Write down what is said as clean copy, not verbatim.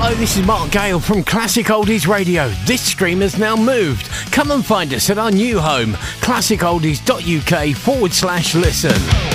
Hello, this is Mark Gale from Classic Oldies Radio. This stream has now moved. Come and find us at our new home, classicoldies.uk/listen.